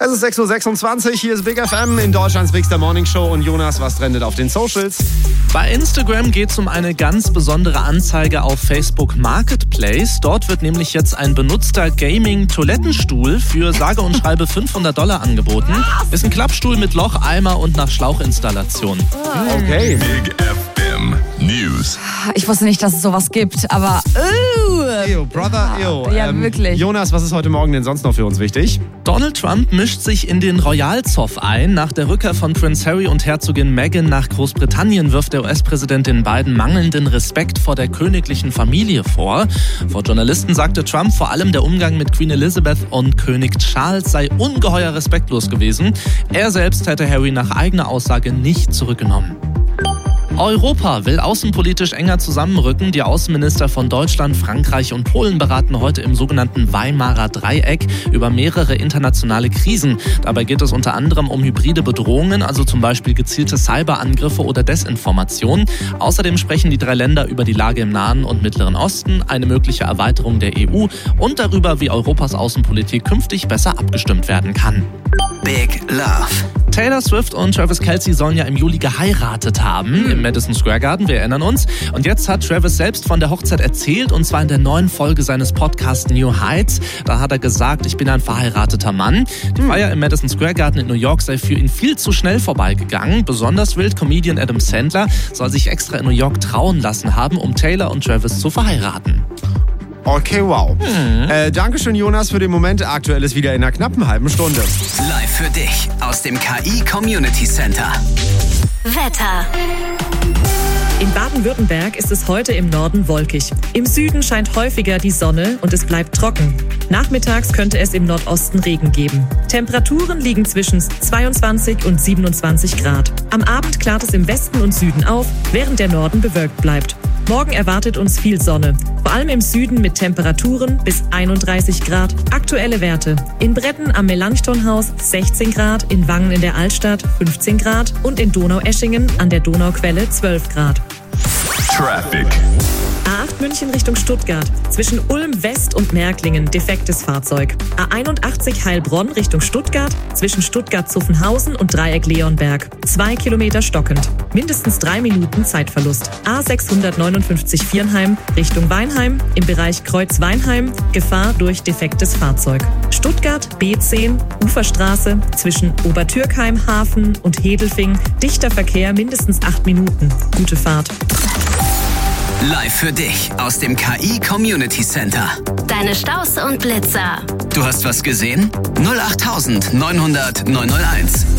Es ist 6.26 Uhr, hier ist Big FM in Deutschlands Bigster Morning Show. Und Jonas, was trendet auf den Socials? Bei Instagram geht es um eine ganz besondere Anzeige auf Facebook Marketplace. Dort wird nämlich jetzt ein benutzter Gaming-Toilettenstuhl für sage und schreibe $500 angeboten. Ist ein Klappstuhl mit Loch, Eimer und nach Schlauchinstallation. Okay. Big FM News. Ich wusste nicht, dass es sowas gibt, aber Ew, Brother, ew. Ja, wirklich. Jonas, was ist heute Morgen denn sonst noch für uns wichtig? Donald Trump mischt sich in den Royalzoff ein. Nach der Rückkehr von Prince Harry und Herzogin Meghan nach Großbritannien wirft der US-Präsident den beiden mangelnden Respekt vor der königlichen Familie vor. Vor Journalisten sagte Trump, vor allem der Umgang mit Queen Elizabeth und König Charles sei ungeheuer respektlos gewesen. Er selbst hätte Harry nach eigener Aussage nicht zurückgenommen. Europa will außenpolitisch enger zusammenrücken. Die Außenminister von Deutschland, Frankreich und Polen beraten heute im sogenannten Weimarer Dreieck über mehrere internationale Krisen. Dabei geht es unter anderem um hybride Bedrohungen, also zum Beispiel gezielte Cyberangriffe oder Desinformation. Außerdem sprechen die drei Länder über die Lage im Nahen und Mittleren Osten, eine mögliche Erweiterung der EU und darüber, wie Europas Außenpolitik künftig besser abgestimmt werden kann. Big Love. Taylor Swift und Travis Kelce sollen ja im Juli geheiratet haben im Madison Square Garden, wir erinnern uns. Und jetzt hat Travis selbst von der Hochzeit erzählt, und zwar in der neuen Folge seines Podcasts New Heights. Da hat er gesagt, ich bin ein verheirateter Mann. Die Feier im Madison Square Garden in New York sei für ihn viel zu schnell vorbeigegangen. Besonders wild, Comedian Adam Sandler soll sich extra in New York trauen lassen haben, um Taylor und Travis zu verheiraten. Okay, wow. Dankeschön, Jonas, für den Moment. Aktuell ist wieder in einer knappen halben Stunde. Live für dich aus dem KI Community Center. Wetter. In Baden-Württemberg ist es heute im Norden wolkig. Im Süden scheint häufiger die Sonne und es bleibt trocken. Nachmittags könnte es im Nordosten Regen geben. Temperaturen liegen zwischen 22 und 27 Grad. Am Abend klart es im Westen und Süden auf, während der Norden bewölkt bleibt. Morgen erwartet uns viel Sonne, vor allem im Süden mit Temperaturen bis 31 Grad. Aktuelle Werte: in Bretten am Melanchthonhaus 16 Grad, in Wangen in der Altstadt 15 Grad und in Donaueschingen an der Donauquelle 12 Grad. Traffic. A8 München Richtung Stuttgart. Zwischen Ulm West und Märklingen defektes Fahrzeug. A81 Heilbronn Richtung Stuttgart. Zwischen Stuttgart-Zuffenhausen und Dreieck Leonberg. 2 Kilometer stockend. Mindestens 3 Minuten Zeitverlust. A659 Viernheim Richtung Weinheim. Im Bereich Kreuz-Weinheim. Gefahr durch defektes Fahrzeug. Stuttgart B10 Uferstraße. Zwischen Obertürkheim Hafen und Hedelfing. Dichter Verkehr mindestens 8 Minuten. Gute Fahrt. Live für dich aus dem KI Community Center. Deine Staus und Blitzer. Du hast was gesehen? 08900 901.